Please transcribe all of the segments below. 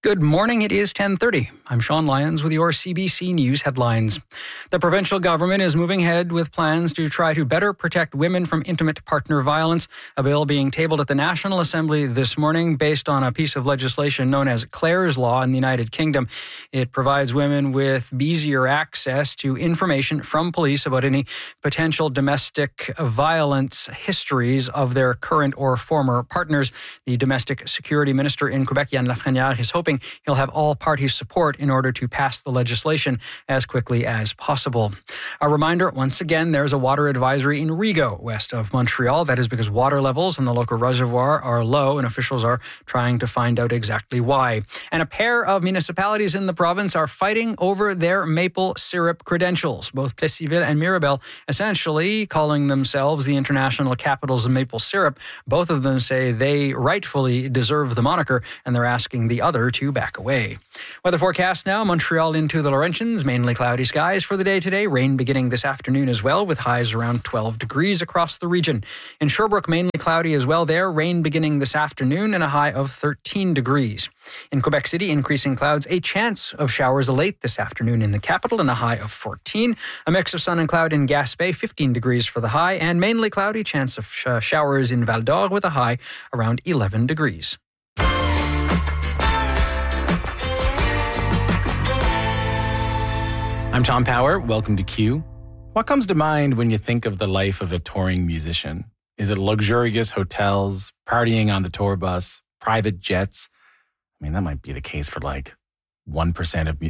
Good morning. It is 10:30. I'm Sean Lyons with your CBC News headlines. The provincial government is moving ahead with plans to try to better protect women from intimate partner violence. A bill being tabled at the National Assembly this morning based on a piece of legislation known as Clare's Law in the United Kingdom. It provides women with easier access to information from police about any potential domestic violence histories of their current or former partners. The Domestic Security Minister in Quebec, Yann Lafrenière, is hoping he'll have all parties' support in order to pass the legislation as quickly as possible. A reminder, once again, there's a water advisory in Rigaud, west of Montreal. That is because water levels in the local reservoir are low, and officials are trying to find out exactly why. And a pair of municipalities in the province are fighting over their maple syrup credentials. Both Plessisville and Mirabel essentially calling themselves the international capitals of maple syrup. Both of them say they rightfully deserve the moniker, and they're asking the other to back away. Weather forecast now, Montreal into the Laurentians, mainly cloudy skies for the day today. Rain beginning this afternoon as well, with highs around 12 degrees across the region. In Sherbrooke, mainly cloudy as well there. Rain beginning this afternoon and a high of 13 degrees. In Quebec City, increasing clouds, a chance of showers late this afternoon in the capital and a high of 14. A mix of sun and cloud in Gaspé, 15 degrees for the high, and mainly cloudy, chance of showers in Val d'Or with a high around 11 degrees. I'm Tom Power. Welcome to Q. What comes to mind when you think of the life of a touring musician? Is it luxurious hotels, partying on the tour bus, private jets? I mean, that might be the case for like 1% of,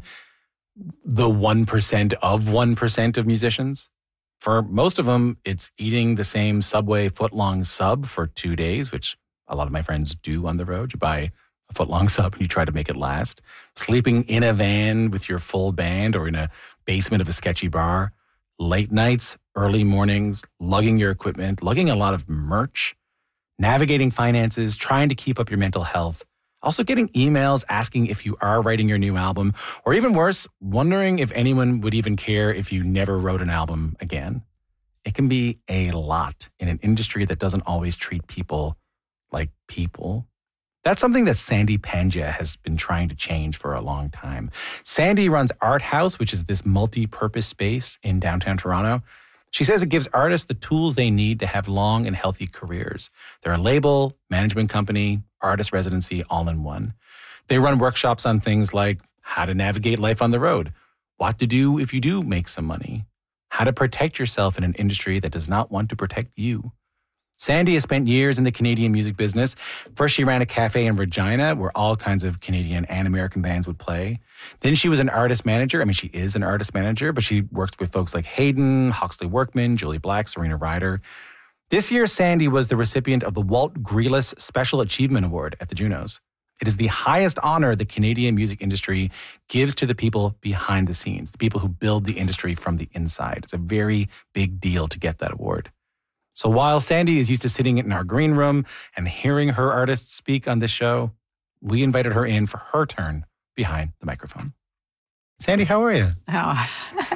the 1% of 1% of musicians. For most of them, it's eating the same Subway foot-long sub for 2 days, which a lot of my friends do on the road. You buy a foot-long sub and you try to make it last. Sleeping in a van with your full band or in a basement of a sketchy bar. Late nights, early mornings, lugging your equipment, lugging a lot of merch, navigating finances, trying to keep up your mental health. Also getting emails asking if you are writing your new album, or even worse, wondering if anyone would even care if you never wrote an album again. It can be a lot in an industry that doesn't always treat people like people. That's something that Sandy Pandya has been trying to change for a long time. Sandy runs Art House, which is this multi-purpose space in downtown Toronto. She says it gives artists the tools they need to have long and healthy careers. They're a label, management company, artist residency, all in one. They run workshops on things like how to navigate life on the road, what to do if you do make some money, how to protect yourself in an industry that does not want to protect you. Sandy has spent years in the Canadian music business. First, she ran a cafe in Regina where all kinds of Canadian and American bands would play. Then she was an artist manager. She is an artist manager, but she works with folks like Hayden, Hawksley Workman, Julie Black, Serena Ryder. This year, Sandy was the recipient of the Walt Grealis Special Achievement Award at the Junos. It is the highest honor the Canadian music industry gives to the people behind the scenes, the people who build the industry from the inside. It's a very big deal to get that award. So while Sandy is used to sitting in our green room and hearing her artists speak on this show, we invited her in for her turn behind the microphone. Sandy, how are you? Oh,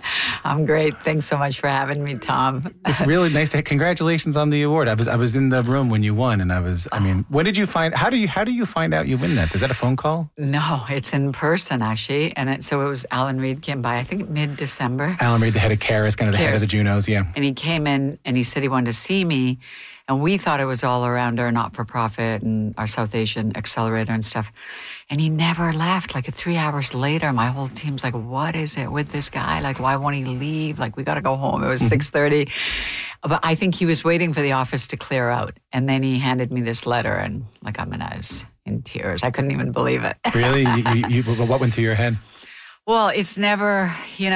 I'm great. Thanks so much for having me, Tom. It's really nice to. Congratulations on the award. I was in the room when you won, and when did you find? How do you find out you win that? Is that a phone call? No, it's in person actually, and so it was Alan Reid came by. I think mid-December. Alan Reid, the head of CARIS, kind of the head of the Junos, yeah. And he came in and he said he wanted to see me, and we thought it was all around our not-for-profit and our South Asian Accelerator and stuff. And he never left. Like 3 hours later, my whole team's like, what is it with this guy? Like, why won't he leave? Like, we got to go home. It was 6:30. But I think he was waiting for the office to clear out. And then he handed me this letter and like, I was in tears. I couldn't even believe it. Really? What went through your head? Well, it's never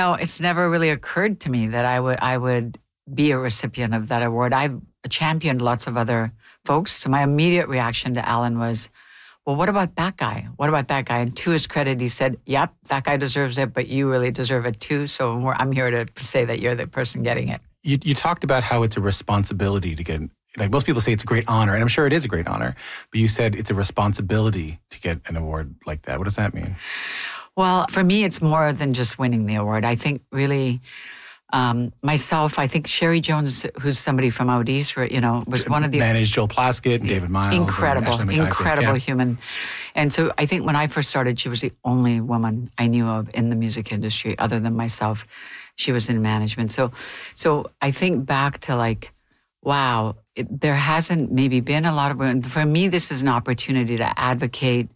really occurred to me that I would be a recipient of that award. I've championed lots of other folks. So my immediate reaction to Alan was, well, what about that guy? What about that guy? And to his credit, he said, yep, that guy deserves it, but you really deserve it too. So I'm here to say that you're the person getting it. You talked about how it's a responsibility to get, like most people say it's a great honor, and I'm sure it is a great honor, but you said it's a responsibility to get an award like that. What does that mean? Well, for me, it's more than just winning the award. I think really myself, I think Sherry Jones, who's somebody from out east, was one of the... Managed Joel Plaskett and David Miles. Incredible human. And so I think when I first started, she was the only woman I knew of in the music industry other than myself. She was in management. So I think back to like, wow, there hasn't maybe been a lot of women. For me, this is an opportunity to advocate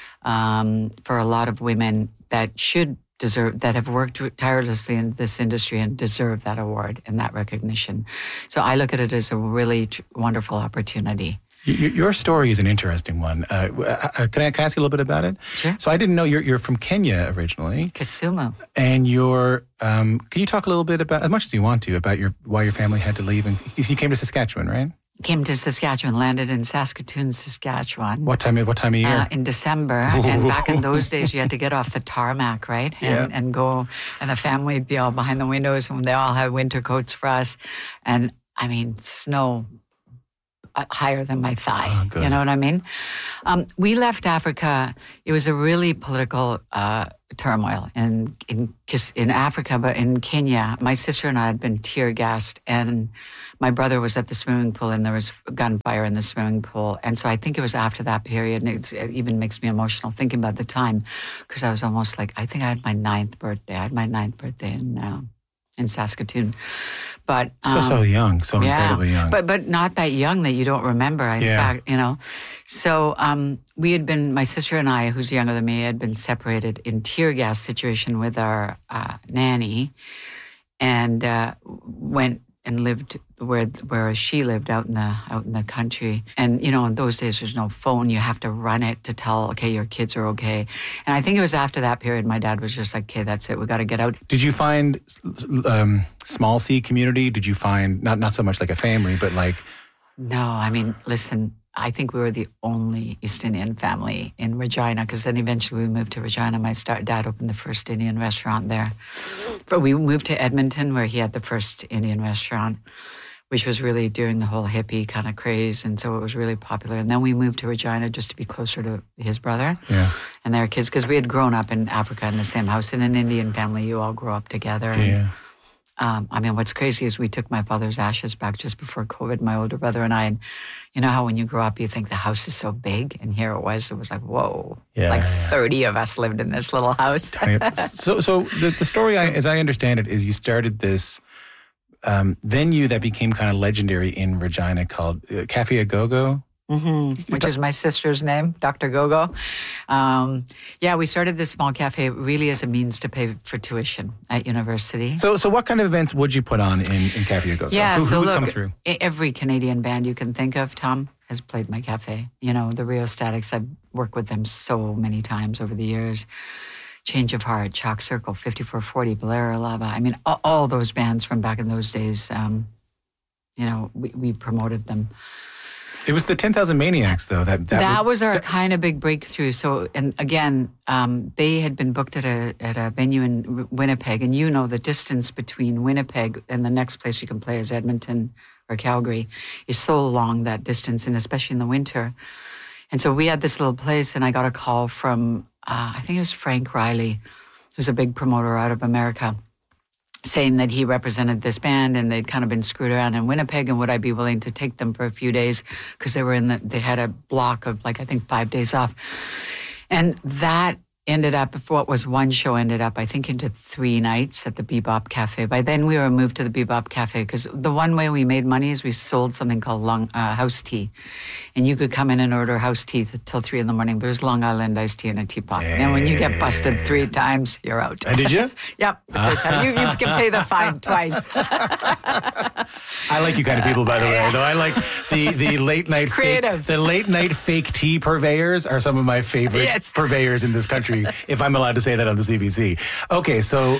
for a lot of women that should deserve, that have worked tirelessly in this industry and deserve that award and that recognition. So I look at it as a really wonderful opportunity. Your story is an interesting one. Can I ask you a little bit about it? Sure. So I didn't know you're from Kenya originally. Kisumu. And can you talk a little bit about, as much as you want to, about why your family had to leave? And you came to Saskatchewan, right? Came to Saskatchewan, landed in Saskatoon, Saskatchewan. What time of year? In December. And back in those days, you had to get off the tarmac, right? And go, and the family would be all behind the windows, and they all had winter coats for us. And I mean, snow higher than my thigh. You know what I mean? We left Africa. It was a really political turmoil in Africa, but in Kenya, my sister and I had been tear gassed, and my brother was at the swimming pool, and there was gunfire in the swimming pool. And so I think it was after that period, and it even makes me emotional thinking about the time, because I was almost like, I think I had my 9th birthday. I had my 9th birthday in Saskatoon. But so young, incredibly young. But not that young that you don't remember. In fact, you know. So we had been, my sister and I, who's younger than me, had been separated in tear gas situation with our nanny, and went and lived where she lived out in the country. And you know, in those days there's no phone. You have to run it to tell, okay, your kids are okay. And I think it was after that period my dad was just like, okay, that's it, we got to get out. Did you find small C community? Did you find not so much like a family, but like? No, I mean, listen, I think we were the only East Indian family in Regina, because then eventually we moved to Regina. My dad opened the first Indian restaurant there. But we moved to Edmonton, where he had the first Indian restaurant, which was really during the whole hippie kind of craze. And so it was really popular. And then we moved to Regina just to be closer to his brother and their kids, because we had grown up in Africa in the same house. In an Indian family, you all grow up together. And, I mean, what's crazy is we took my father's ashes back just before COVID, my older brother and I. And you know how when you grow up, you think the house is so big? And here it was like, whoa, 30 of us lived in this little house. So the story, as I understand it, is you started this venue that became kind of legendary in Regina called Cafe A Go-Go. Which is my sister's name, Dr. Gogo. We started this small cafe really as a means to pay for tuition at university. So what kind of events would you put on in Cafe A Go-Go? Yeah, who would come through? Every Canadian band you can think of, Tom, has played my cafe. You know, the Rheostatics, I've worked with them so many times over the years. Change of Heart, Chalk Circle, 5440, Bolero Lava. I mean, all those bands from back in those days, you know, we promoted them. It was the 10,000 Maniacs, though. That was our kind of big breakthrough. So, and again, they had been booked at a venue in Winnipeg, and you know the distance between Winnipeg and the next place you can play is Edmonton or Calgary is so long, that distance, and especially in the winter. And so we had this little place, and I got a call from, I think it was Frank Riley, who's a big promoter out of America, saying that he represented this band and they'd kind of been screwed around in Winnipeg, and would I be willing to take them for a few days, because they were they had a block of like, I think 5 days off. And that ended up, what was one show ended up, I think, into 3 nights at the Bebop Cafe. By then we were moved to the Bebop Cafe, because the one way we made money is we sold something called house tea. And you could come in and order house tea till 3 a.m, but it was Long Island iced tea in a teapot. And when you get busted 3 times, you're out. Did you? Yep. You can pay the fine twice. I like you kind of people, by the way. Though I like the late night creative. The late night fake tea purveyors are some of my favorite purveyors in this country, if I'm allowed to say that on the CBC. Okay, so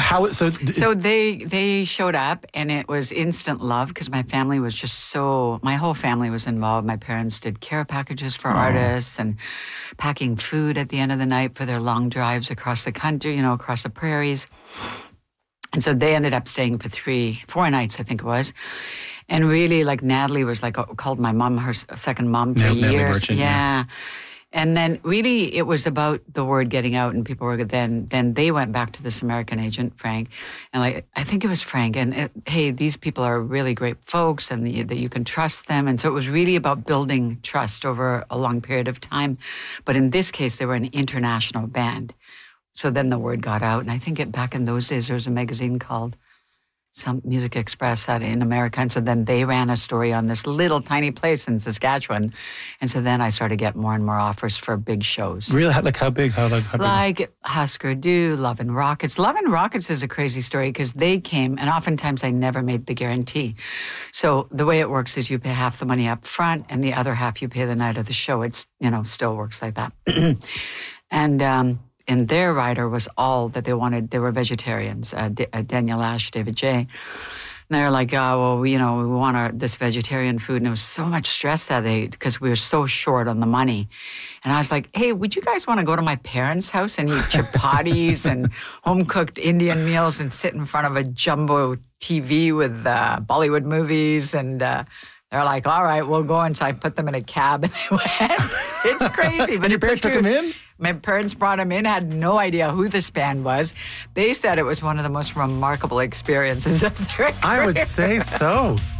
they showed up, and it was instant love, because my family was just my whole family was involved. My parents did care packages for artists and packing food at the end of the night for their long drives across the country, you know, across the prairies. And so they ended up staying for 4 nights, I think it was. And really, like, Natalie was like, called my mom her second mom for years. Merchant, yeah. And then really it was about the word getting out, and people were then they went back to this American agent, Frank. And I think it was Frank. And hey, these people are really great folks and that you can trust them. And so it was really about building trust over a long period of time. But in this case, they were an international band. So then the word got out. And I think back in those days, there was a magazine called some Music Express out in America. And so then they ran a story on this little tiny place in Saskatchewan. And so then I started to get more and more offers for big shows. Really? Like how big? How big? Like Husker Du, Love and Rockets. Love and Rockets is a crazy story because they came, and oftentimes I never made the guarantee. So the way it works is you pay half the money up front and the other half you pay the night of the show. It's, still works like that. And their rider was all that they wanted. They were vegetarians, Daniel Ash, David J. And they're like, we want this vegetarian food. And there was so much stress because we were so short on the money. And I was like, hey, would you guys want to go to my parents' house and eat chapatis and home-cooked Indian meals and sit in front of a jumbo TV with Bollywood movies? And they're like, all right, we'll go. And so I put them in a cab and they went. It's crazy. But and your parents took them in? My parents brought them in, had no idea who this band was. They said it was one of the most remarkable experiences of their career. I would say so.